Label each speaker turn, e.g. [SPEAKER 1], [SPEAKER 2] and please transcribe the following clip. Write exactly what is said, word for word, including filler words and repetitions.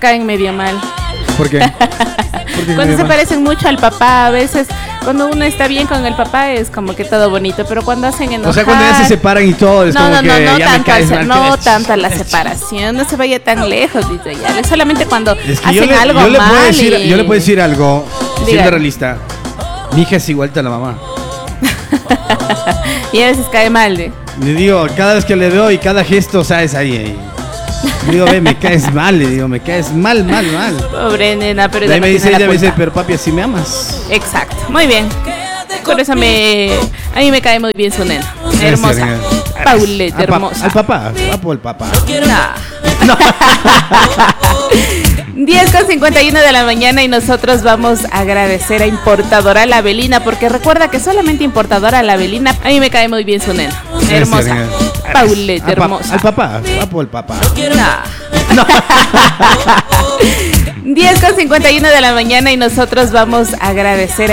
[SPEAKER 1] caen medio mal.
[SPEAKER 2] ¿Por qué?
[SPEAKER 1] Porque cuando se mal? parecen mucho al papá, a veces cuando uno está bien con el papá es como que todo bonito, pero cuando hacen enojar...
[SPEAKER 2] O sea, cuando ya se separan y todo, es
[SPEAKER 1] no,
[SPEAKER 2] como
[SPEAKER 1] no,
[SPEAKER 2] que
[SPEAKER 1] no, no,
[SPEAKER 2] ya
[SPEAKER 1] tanto,
[SPEAKER 2] me caes mal,
[SPEAKER 1] no tanta la separación, no se vaya tan lejos, dice ya. Es solamente cuando
[SPEAKER 2] es que
[SPEAKER 1] hacen
[SPEAKER 2] yo le,
[SPEAKER 1] algo
[SPEAKER 2] yo le
[SPEAKER 1] mal
[SPEAKER 2] puedo decir,
[SPEAKER 1] y...
[SPEAKER 2] Yo le puedo decir algo,
[SPEAKER 1] Diga.
[SPEAKER 2] siendo realista. Mi hija es igual a la mamá.
[SPEAKER 1] Y a veces cae mal, ¿eh?
[SPEAKER 2] Le digo, cada vez que le veo y cada gesto, ¿sabes? Ahí, ahí. Le digo, ve, me caes mal, le digo, me caes mal, mal, mal.
[SPEAKER 1] Pobre nena, pero
[SPEAKER 2] ella
[SPEAKER 1] no
[SPEAKER 2] me dice, ella me
[SPEAKER 1] culpa.
[SPEAKER 2] dice, pero papi, así me amas.
[SPEAKER 1] Exacto, muy bien. Por eso me, a mí me cae muy bien su nena. Hermosa. Paulette, hermosa.
[SPEAKER 2] Al papá, papo el papá.
[SPEAKER 1] No. diez con cincuenta y uno de la mañana y nosotros vamos a agradecer a Importadora La Avelina, porque recuerda que solamente Importadora La Avelina, a mí me cae muy bien su nena. Hermosa. Paulette, hermosa.
[SPEAKER 2] Al papá, papo el papá.
[SPEAKER 1] No. No. diez con cincuenta y uno de la mañana y nosotros vamos a agradecer a